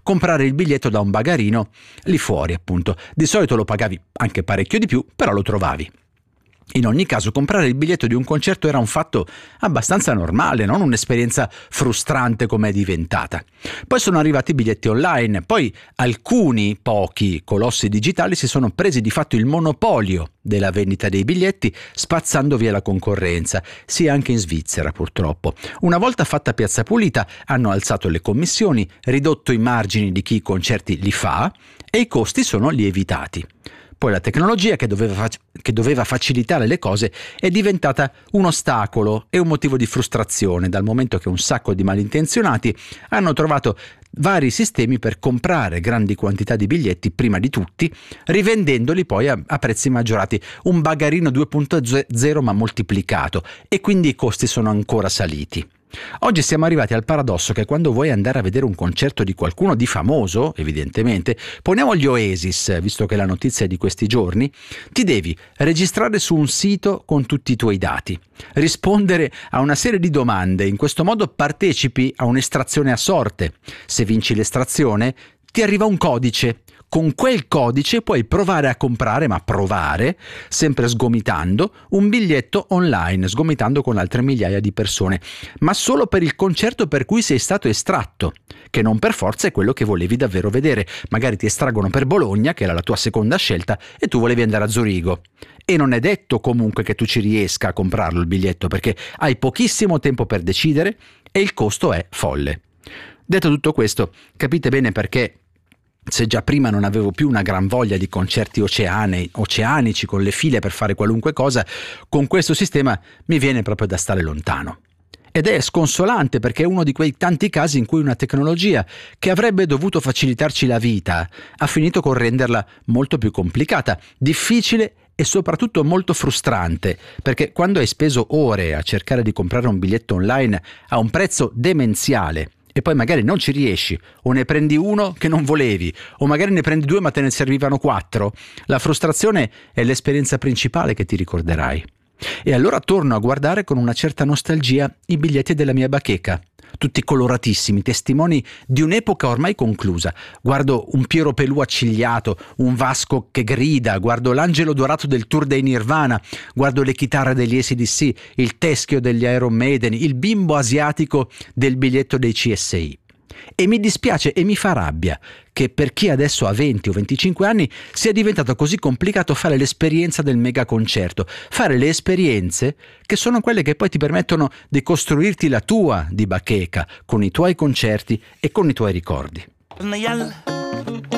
comprare il biglietto da un bagarino lì fuori, appunto. Di solito lo pagavi anche parecchio di più, però lo trovavi. In ogni caso, comprare il biglietto di un concerto era un fatto abbastanza normale, non un'esperienza frustrante come è diventata. Poi sono arrivati i biglietti online, poi alcuni, pochi colossi digitali si sono presi di fatto il monopolio della vendita dei biglietti, spazzando via la concorrenza, sì anche in Svizzera purtroppo. Una volta fatta piazza pulita, hanno alzato le commissioni, ridotto i margini di chi i concerti li fa e i costi sono lievitati. Poi la tecnologia che doveva facilitare le cose è diventata un ostacolo e un motivo di frustrazione, dal momento che un sacco di malintenzionati hanno trovato vari sistemi per comprare grandi quantità di biglietti prima di tutti, rivendendoli poi a prezzi maggiorati, un bagarino 2.0 ma moltiplicato, e quindi i costi sono ancora saliti. Oggi siamo arrivati al paradosso che quando vuoi andare a vedere un concerto di qualcuno di famoso, evidentemente, poniamo gli Oasis, visto che è la notizia di questi giorni, ti devi registrare su un sito con tutti i tuoi dati, rispondere a una serie di domande, in questo modo partecipi a un'estrazione a sorte. Se vinci l'estrazione, ti arriva un codice. Con quel codice puoi provare a comprare, ma provare, sempre sgomitando, un biglietto online, sgomitando con altre migliaia di persone, ma solo per il concerto per cui sei stato estratto, che non per forza è quello che volevi davvero vedere. Magari ti estraggono per Bologna, che era la tua seconda scelta, e tu volevi andare a Zurigo. E non è detto comunque che tu ci riesca a comprarlo il biglietto, perché hai pochissimo tempo per decidere e il costo è folle. Detto tutto questo, capite bene perché, se già prima non avevo più una gran voglia di concerti oceanici con le file per fare qualunque cosa, con questo sistema mi viene proprio da stare lontano. Ed è sconsolante perché è uno di quei tanti casi in cui una tecnologia che avrebbe dovuto facilitarci la vita ha finito con renderla molto più complicata, difficile e soprattutto molto frustrante, perché quando hai speso ore a cercare di comprare un biglietto online a un prezzo demenziale e poi magari non ci riesci, o ne prendi uno che non volevi, o magari ne prendi due ma te ne servivano 4, la frustrazione è l'esperienza principale che ti ricorderai. E allora torno a guardare con una certa nostalgia i biglietti della mia bacheca, tutti coloratissimi, testimoni di un'epoca ormai conclusa. Guardo un Piero Pelù accigliato, un Vasco che grida, guardo l'angelo dorato del tour dei Nirvana, guardo le chitarre degli AC/DC, il teschio degli Iron Maiden, il bimbo asiatico del biglietto dei CSI. E mi dispiace e mi fa rabbia che per chi adesso ha 20 o 25 anni sia diventato così complicato fare l'esperienza del mega concerto, fare le esperienze che sono quelle che poi ti permettono di costruirti la tua di bacheca con i tuoi concerti e con i tuoi ricordi.